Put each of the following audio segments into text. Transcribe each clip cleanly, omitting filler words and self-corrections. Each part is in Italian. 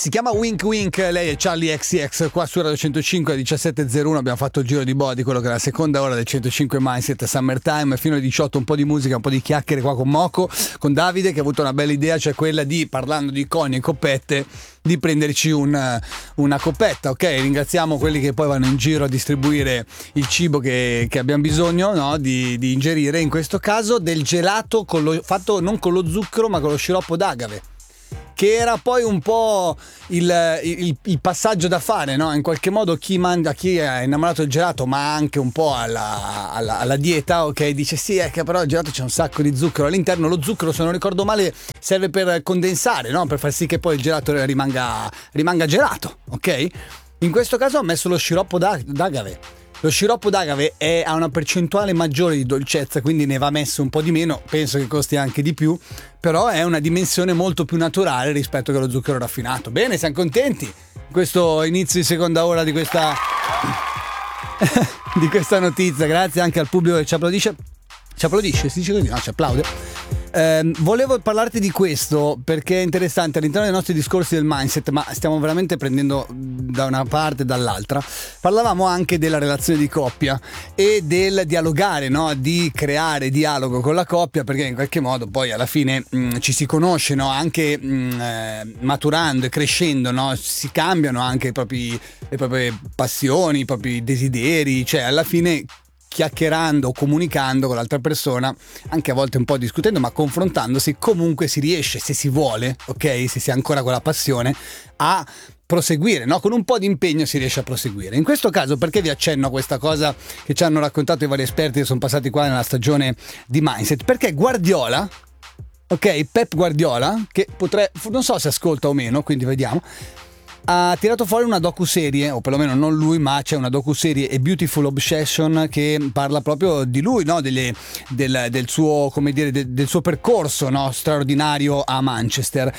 Si chiama Wink Wink, lei è Charlie XCX, qua su Radio 105 alle 17.01 abbiamo fatto il giro di body, quello che è la seconda ora del 105 Mindset Summertime, fino alle 18 un po' di musica, un po' di chiacchiere qua con Moco, con Davide, che ha avuto una bella idea, cioè quella di, parlando di coni e coppette, di prenderci una coppetta, ok? Ringraziamo quelli che poi vanno in giro a distribuire il cibo che abbiamo bisogno, no? di ingerire, in questo caso del gelato fatto non con lo zucchero ma con lo sciroppo d'agave, che era poi un po' il passaggio da fare, no? In qualche modo chi è innamorato del gelato, ma anche un po' alla dieta, ok? Dice sì, è che però il gelato c'è un sacco di zucchero all'interno. Lo zucchero, se non ricordo male, serve per condensare, no? Per far sì che poi il gelato rimanga gelato, ok? In questo caso ho messo lo sciroppo d'agave. Lo sciroppo d'agave ha una percentuale maggiore di dolcezza, quindi ne va messo un po' di meno, penso che costi anche di più, però è una dimensione molto più naturale rispetto che lo zucchero raffinato. Bene, siamo contenti? Questo inizio di seconda ora di questa di questa notizia, grazie anche al pubblico che ci applaudisce. Ci applaudisce? Si dice così? No, ci applaude. Volevo parlarti di questo perché è interessante all'interno dei nostri discorsi del mindset, ma stiamo veramente prendendo da una parte e dall'altra. Parlavamo anche della relazione di coppia e del dialogare, no? Di creare dialogo con la coppia, perché in qualche modo poi alla fine ci si conosce, no? Anche maturando e crescendo, no? Si cambiano anche le proprie passioni, i propri desideri, cioè alla fine chiacchierando o comunicando con l'altra persona, anche a volte un po' discutendo, ma confrontandosi, comunque si riesce, se si vuole, ok? Se si ha ancora quella passione, a proseguire, no? Con un po' di impegno si riesce a proseguire. In questo caso, perché vi accenno a questa cosa che ci hanno raccontato i vari esperti che sono passati qua nella stagione di Mindset? Perché Guardiola, ok? Pep Guardiola, che non so se ascolta o meno, quindi vediamo, ha tirato fuori una docuserie, o perlomeno non lui, ma c'è una docuserie, A Beautiful Obsession, che parla proprio di lui, no? Del suo, come dire, del suo percorso, no? Straordinario a Manchester,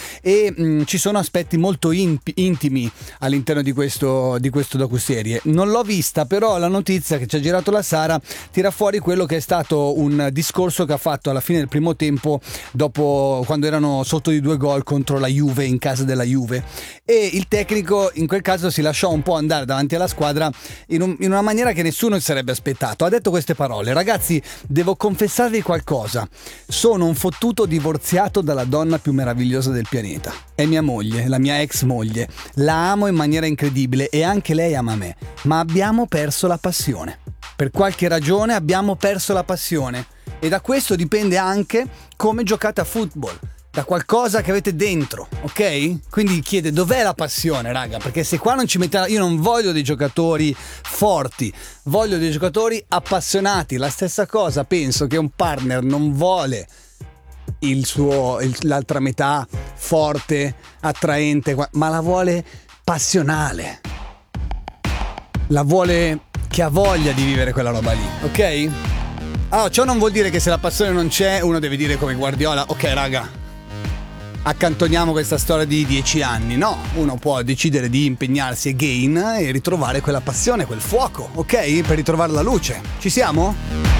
e ci sono aspetti molto intimi all'interno di questo docuserie. Non l'ho vista, però la notizia che ci ha girato la Sara tira fuori quello che è stato un discorso che ha fatto alla fine del primo tempo, dopo, quando erano sotto di 2 gol contro la Juve, in casa della Juve, e il tecnico in quel caso si lasciò un po' andare davanti alla squadra in una maniera che nessuno si sarebbe aspettato. Ha detto queste parole: ragazzi, devo confessarvi qualcosa, sono un fottuto divorziato dalla donna più meravigliosa del pianeta, è mia moglie, la mia ex moglie, la amo in maniera incredibile e anche lei ama me, ma abbiamo perso la passione, per qualche ragione abbiamo perso la passione, e da questo dipende anche come giocate a football, da qualcosa che avete dentro, ok? Quindi chiede: dov'è la passione, raga? Perché se qua non ci mettete, io non voglio dei giocatori forti, voglio dei giocatori appassionati. La stessa cosa penso che un partner non vuole l'altra metà forte, attraente, ma la vuole passionale, la vuole che ha voglia di vivere quella roba lì, ok? Allora, ciò non vuol dire che se la passione non c'è uno deve dire come Guardiola: ok raga, accantoniamo questa storia di 10 anni. No, uno può decidere di impegnarsi again e ritrovare quella passione, quel fuoco, ok? Per ritrovare la luce. Ci siamo?